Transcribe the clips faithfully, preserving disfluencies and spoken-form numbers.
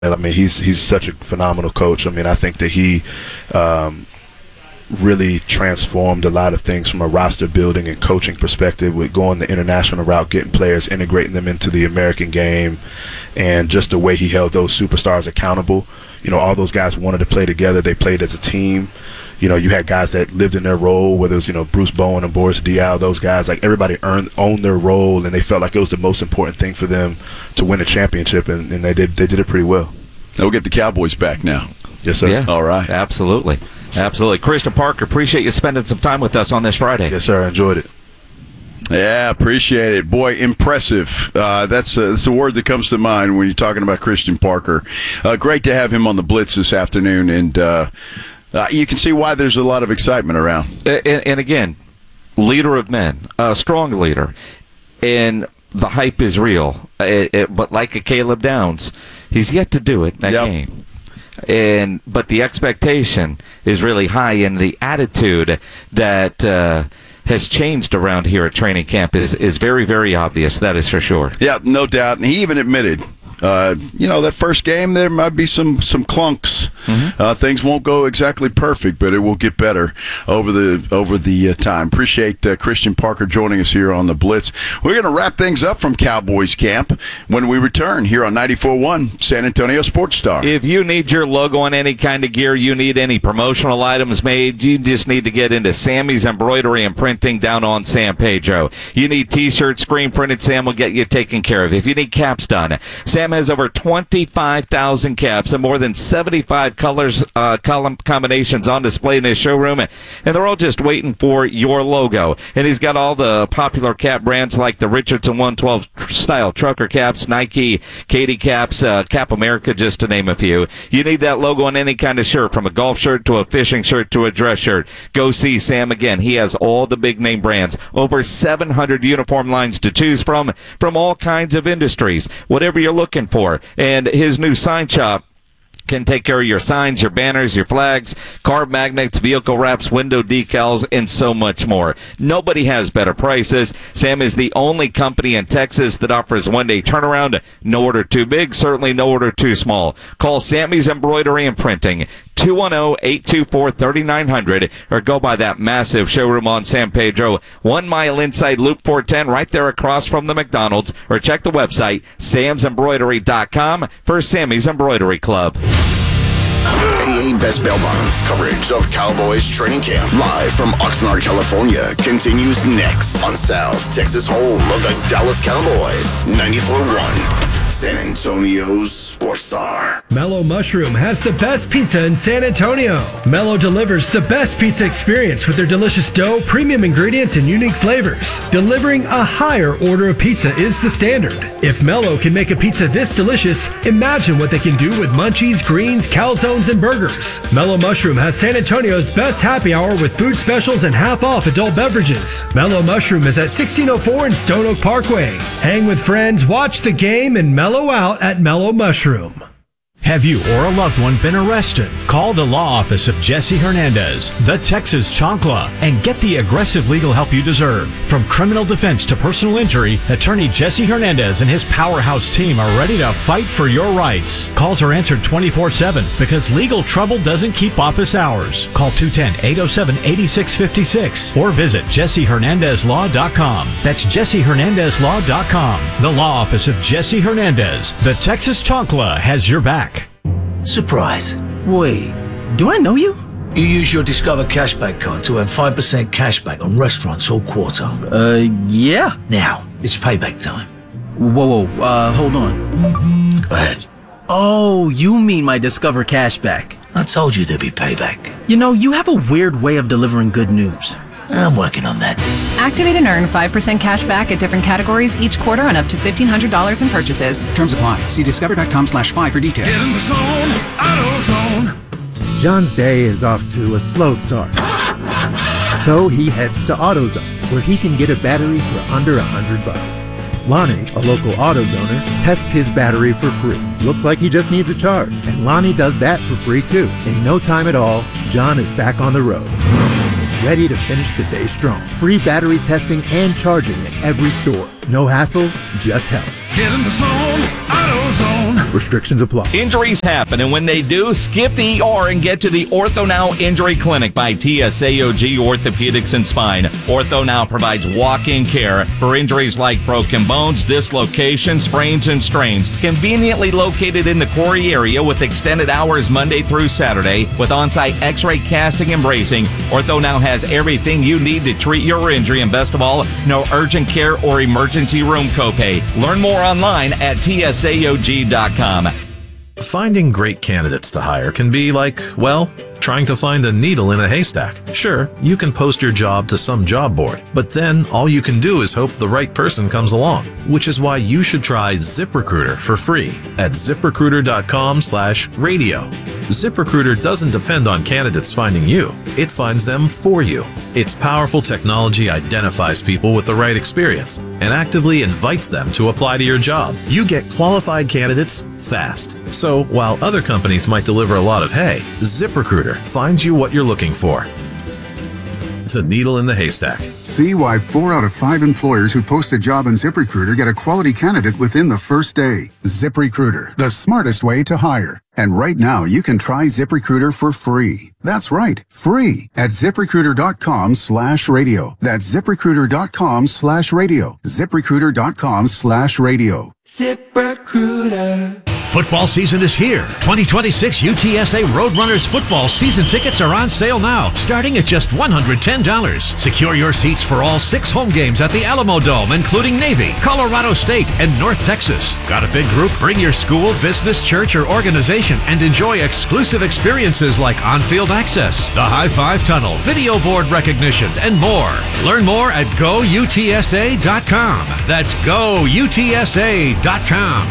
I mean, he's he's such a phenomenal coach. I mean, I think that he um, really transformed a lot of things from a roster building and coaching perspective with going the international route, getting players, integrating them into the American game, and just the way he held those superstars accountable. You know, all those guys wanted to play together. They played as a team. You know, you had guys that lived in their role, whether it was, you know, Bruce Bowen and Boris Diaw, those guys, like everybody earned, owned their role, and they felt like it was the most important thing for them to win a championship, and, and they did they did it pretty well. We'll get the Cowboys back now. Yes, sir. Yeah, all right. Absolutely. Absolutely. Christian Parker, appreciate you spending some time with us on this Friday. Yes, sir. I enjoyed it. Yeah, appreciate it. Boy, impressive. Uh, that's, a, that's a word that comes to mind when you're talking about Christian Parker. Uh, great to have him on the Blitz this afternoon, and uh, uh, you can see why there's a lot of excitement around. And, and again, leader of men, a strong leader, and the hype is real. It, it, but like a Caleb Downs, he's yet to do it in that yep. game. And but the expectation is really high, and the attitude that uh, has changed around here at training camp is, is very, very obvious. That is for sure. Yeah, no doubt. And he even admitted, uh, you know, that first game there might be some some clunks. Mm-hmm. Uh, things won't go exactly perfect, but it will get better over the over the uh, time. Appreciate uh, Christian Parker joining us here on the Blitz. We're going to wrap things up from Cowboys camp when we return here on ninety-four point one San Antonio Sports Star. If you need your logo on any kind of gear, you need any promotional items made, you just need to get into Sammy's Embroidery and Printing down on San Pedro. You need T-shirts, screen printed, Sam will get you taken care of. If you need caps done, Sam has over twenty-five thousand caps and more than seventy-five colors, uh, column combinations on display in his showroom, and they're all just waiting for your logo. And he's got all the popular cap brands like the Richardson one twelve style trucker caps, Nike, Katie caps, uh, Cap America, just to name a few. You need that logo on any kind of shirt, from a golf shirt to a fishing shirt to a dress shirt. Go see Sam again. He has all the big name brands, over seven hundred uniform lines to choose from, from all kinds of industries, whatever you're looking for. And his new sign shop can take care of your signs, your banners, your flags, car magnets, vehicle wraps, window decals, and so much more. Nobody has better prices. Sam is the only company in Texas that offers one-day turnaround. No order too big, certainly no order too small. Call Sammy's Embroidery and Printing, two one zero, eight two four, three nine zero zero, or go by that massive showroom on San Pedro, one mile inside Loop four ten, right there across from the McDonald's, or check the website, sams embroidery dot com, for Sammy's Embroidery Club. P A Best Bail Bonds coverage of Cowboys training camp live from Oxnard, California continues next on South Texas home of the Dallas Cowboys. ninety-four point one San Antonio's Sports Star. Mellow Mushroom has the best pizza in San Antonio. Mellow delivers the best pizza experience with their delicious dough, premium ingredients, and unique flavors. Delivering a higher order of pizza is the standard. If Mellow can make a pizza this delicious, imagine what they can do with munchies, greens, calzones, and burgers. Mellow Mushroom has San Antonio's best happy hour with food specials and half off adult beverages. Mellow Mushroom is at sixteen oh four in Stone Oak Parkway. Hang with friends, watch the game, and mellow out at Mellow Mushroom. Have you or a loved one been arrested? Call the law office of Jesse Hernandez, the Texas Chancla, and get the aggressive legal help you deserve. From criminal defense to personal injury, attorney Jesse Hernandez and his powerhouse team are ready to fight for your rights. Calls are answered twenty-four seven because legal trouble doesn't keep office hours. Call two one zero, eight oh seven, eight six five six or visit jesse hernandez law dot com. That's jesse hernandez law dot com. The law office of Jesse Hernandez, the Texas Chancla, has your back. Surprise. Wait, do I know you? You use your Discover Cashback card to earn five percent cashback on restaurants all quarter. Uh, yeah. Now, it's payback time. Whoa, whoa, uh, hold on. Go ahead. Oh, you mean my Discover Cashback. I told you there'd be payback. You know, you have a weird way of delivering good news. I'm working on that. Activate and earn five percent cash back at different categories each quarter on up to fifteen hundred dollars in purchases. Terms apply. See discover.com slash five for details. Get in the zone, AutoZone. John's day is off to a slow start. So he heads to AutoZone, where he can get a battery for under a hundred bucks. Lonnie, a local AutoZoner, tests his battery for free. Looks like he just needs a charge, and Lonnie does that for free too. In no time at all, John is back on the road, ready to finish the day strong. Free battery testing and charging at every store. No hassles, just help. Get in the zone, AutoZone. Restrictions apply. Injuries happen, and when they do, skip the E R and get to the OrthoNow Injury Clinic by T S A O G Orthopedics and Spine. OrthoNow provides walk-in care for injuries like broken bones, dislocations, sprains, and strains. Conveniently located in the Quarry area with extended hours Monday through Saturday with on-site x-ray casting and bracing, OrthoNow has everything you need to treat your injury, and best of all, no urgent care or emergency room copay. Learn more online at T S A O G dot com. Finding great candidates to hire can be like, well, trying to find a needle in a haystack. Sure, you can post your job to some job board, but then all you can do is hope the right person comes along, which is why you should try ZipRecruiter for free at ZipRecruiter.com slash radio. ZipRecruiter doesn't depend on candidates finding you. It finds them for you. Its powerful technology identifies people with the right experience and actively invites them to apply to your job. You get qualified candidates fast. So while other companies might deliver a lot of hay, ZipRecruiter finds you what you're looking for. The needle in the haystack. See why four out of five employers who post a job in ZipRecruiter get a quality candidate within the first day. ZipRecruiter, the smartest way to hire. And right now, you can try ZipRecruiter for free. That's right, free at ZipRecruiter.com slash radio. That's ZipRecruiter.com slash radio. ZipRecruiter.com slash radio. ZipRecruiter. Football season is here. twenty twenty-six U T S A Roadrunners football season tickets are on sale now, starting at just one hundred ten dollars. Secure your seats for all six home games at the Alamo Dome, including Navy, Colorado State, and North Texas. Got a big group? Bring your school, business, church, or organization and enjoy exclusive experiences like on-field access, the High Five Tunnel, video board recognition, and more. Learn more at go U T S A dot com. That's go U T S A dot com.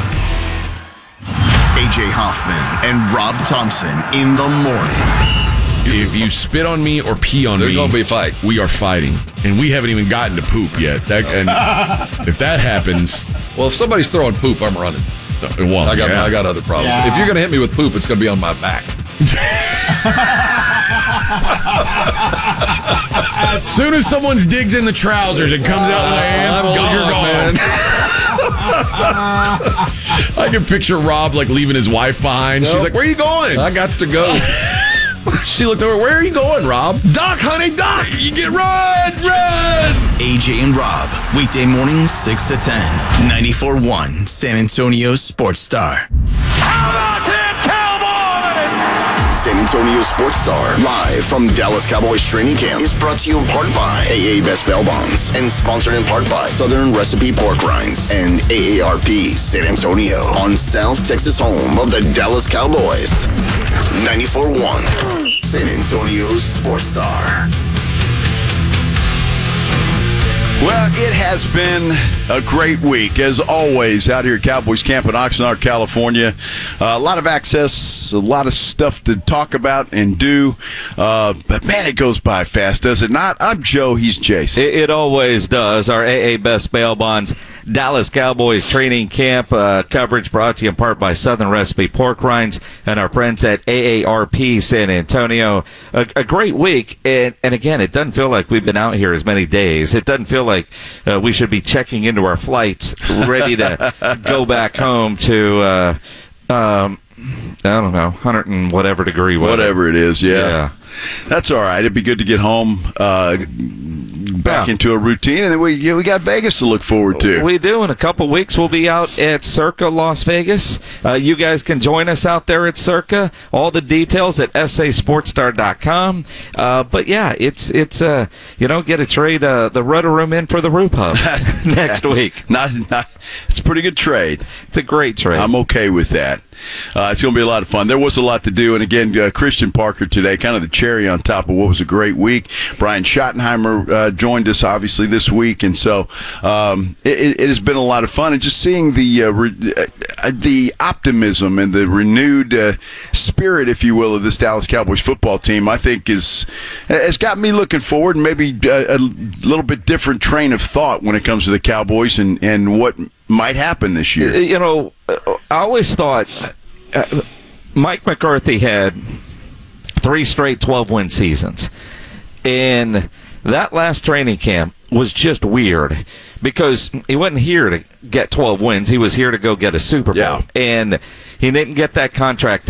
A J Hoffman and Rob Thompson in the morning. If you spit on me or pee on There's me, gonna be a fight. We are fighting, and we haven't even gotten to poop yet. That, and if that happens, well, if somebody's throwing poop, I'm running. Well, I got yeah. I got other problems. Yeah. If you're gonna hit me with poop, it's gonna be on my back. As soon as someone digs in the trousers and comes out with a handful, gone, you're gone. I can picture Rob like leaving his wife behind. Nope. She's like, "Where are you going?" I got to go. She looked over. "Where are you going, Rob?" "Doc, honey, Doc. You get run, run." A J and Rob, weekday mornings six to ten, ninety-four point one San Antonio Sports Star. How about them Cowboys? San Antonio Sports Star, live from Dallas Cowboys training camp, is brought to you in part by A A Best Bail Bonds and sponsored in part by Southern Recipe Pork Rinds and A A R P San Antonio on South Texas home of the Dallas Cowboys. ninety-four point one San Antonio Sports Star. Well, it has been a great week, as always, out here at Cowboys Camp in Oxnard, California. Uh, a lot of access, a lot of stuff to talk about and do. Uh, but, man, it goes by fast, does it not? I'm Joe. He's Jason. It, it always does. Our A A Best Bail Bonds Dallas Cowboys training camp uh, coverage brought to you in part by Southern Recipe Pork Rinds and our friends at A A R P San Antonio. A, a great week. And, and, again, it doesn't feel like we've been out here as many days. It doesn't feel like uh, we should be checking into our flights, ready to go back home to, uh, um, I don't know, one hundred and whatever degree weather. Whatever it is, yeah. yeah. That's all right. It'd be good to get home, uh, back yeah. into a routine, and then we yeah, we got Vegas to look forward to. We do. In a couple weeks, we'll be out at Circa Las Vegas. Uh, you guys can join us out there at Circa. All the details at S A sports star dot com. Uh, but yeah, it's it's uh, you know, get a trade uh, the rudder room in for the Roop Hub next week. Not not. It's a pretty good trade. It's a great trade. I'm okay with that. Uh, it's going to be a lot of fun. There was a lot to do, and again, uh, Christian Parker today, kind of the cherry on top of what was a great week. Brian Schottenheimer uh, joined us, obviously, this week, and so um, it, it has been a lot of fun. And just seeing the uh, re- uh, the optimism and the renewed uh, spirit, if you will, of this Dallas Cowboys football team, I think is has got me looking forward, and maybe a, a little bit different train of thought when it comes to the Cowboys and, and what might happen this year. You know, I always thought uh, Mike McCarthy had three straight twelve-win seasons. And that last training camp was just weird because he wasn't here to get twelve wins. He was here to go get a Super Bowl. Yeah. And he didn't get that contract